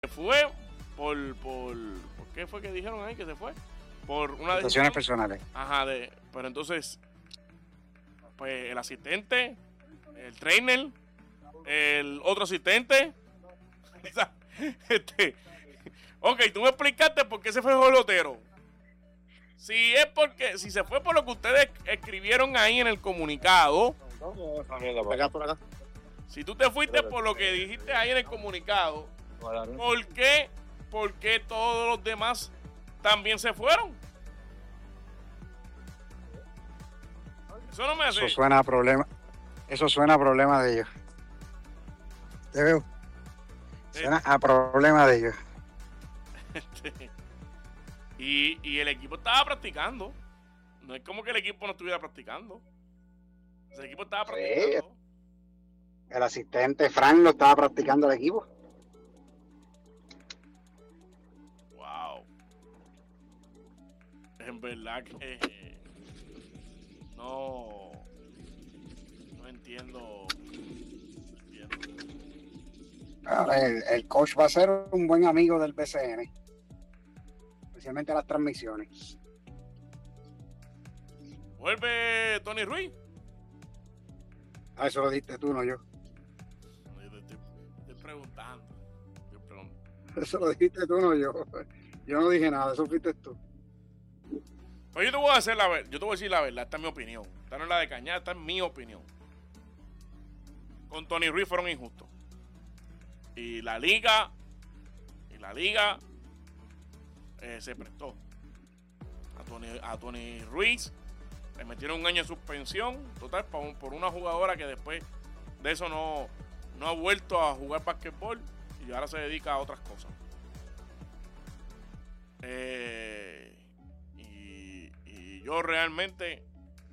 fue ¿por qué fue que dijeron ahí que se fue? Por una Situaciones personales. Ajá, pero entonces, pues el asistente, el trainer, el otro asistente, ok, tú me explicaste por qué se fue Jorge Otero. Si se fue por lo que ustedes escribieron ahí en el comunicado, si tú te fuiste por lo que dijiste ahí en el comunicado, ¿por qué todos los demás también se fueron? Eso no me hace. Eso suena a problema. Eso suena a problema de ellos. Te veo. Suena a problema de ellos. Y el equipo estaba practicando. No es como que el equipo no estuviera practicando. El equipo estaba practicando. Sí. El asistente Frank lo estaba practicando el equipo. Wow. En verdad que no entiendo. El coach va a ser un buen amigo del BCN, especialmente las transmisiones. ¿Vuelve Tony Ruiz? Eso lo diste tú, no yo. Estoy preguntando. Eso lo dijiste tú, no yo. Yo no dije nada, eso fuiste tú. Pues yo te voy a decir la verdad, esta es mi opinión. Esta no es la de Cañada, esta es mi opinión. Con Tony Ruiz fueron injustos. Y la liga se prestó. A Tony Ruiz le metieron un año de suspensión total por una jugadora que después de eso no ha vuelto a jugar basquetbol y ahora se dedica a otras cosas. Y yo realmente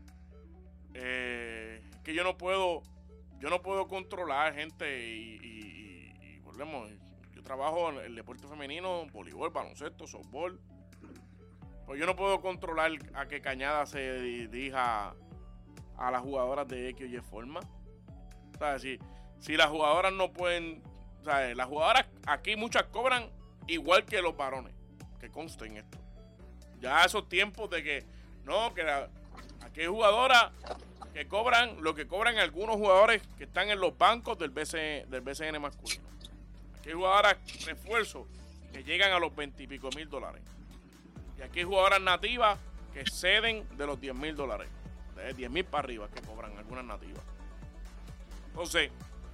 que yo no puedo controlar gente y volvemos. Yo trabajo en el deporte femenino, voleibol, baloncesto, softball. Pues yo no puedo controlar a que Cañada se dirija a las jugadoras de X o Y forma. O sea, si las jugadoras no pueden, o sea, las jugadoras aquí muchas cobran igual que los varones, que conste en esto. Ya esos tiempos de que no, que aquí hay jugadoras que cobran lo que cobran algunos jugadores que están en los bancos del BCN masculino. Aquí hay jugadoras refuerzos que llegan a los $20 y pico mil. Y aquí hay jugadoras nativas que ceden de los $10,000. De 10,000 para arriba que cobran algunas nativas. Entonces,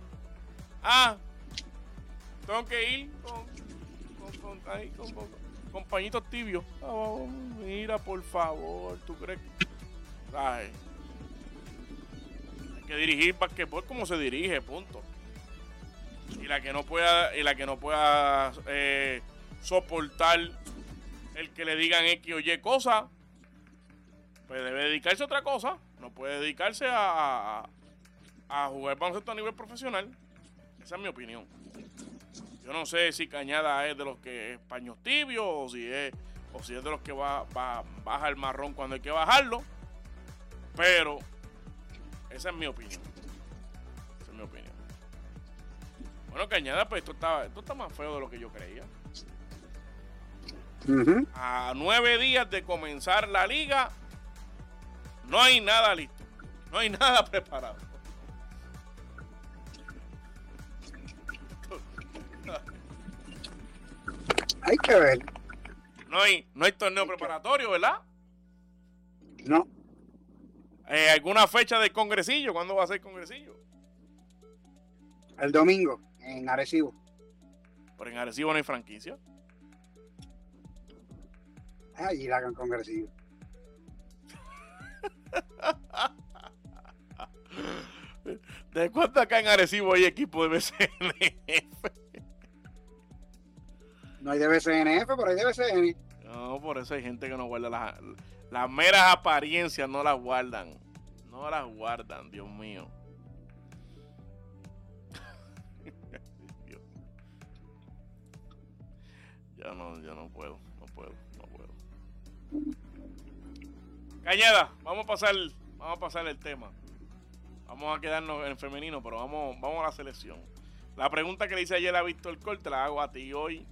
tengo que ir con pañitos tibios. Mira, por favor, ¿tú crees que hay que dirigir basquetbol como se dirige, punto? Y la que no pueda soportar el que le digan X o Y cosas, pues debe dedicarse a otra cosa. No puede dedicarse a jugar baloncesto a nivel profesional. Esa es mi opinión. Yo no sé si Cañada es de los que es paños tibios o si es de los que baja el marrón cuando hay que bajarlo. Pero esa es mi opinión. Bueno, Cañada, pues esto está más feo de lo que yo creía. Uh-huh. A 9 días de comenzar la liga, no hay nada listo. No hay nada preparado. Hay que ver. No hay torneo preparatorio, ¿verdad? No. ¿Alguna fecha del congresillo? ¿Cuándo va a ser el congresillo? El domingo, en Arecibo. Pero en Arecibo no hay franquicia. Allí la hagan congresillo. ¿De cuánto acá en Arecibo hay equipo de BCNF? No hay de BCNF, pero hay de BCN. No, por eso hay gente que no guarda las meras apariencias, no las guardan. No las guardan, Dios mío. Yo no puedo. Cañada, vamos a pasar el tema. Vamos a quedarnos en femenino, pero vamos a la selección. La pregunta que le hice ayer a Víctor Col te la hago a ti hoy.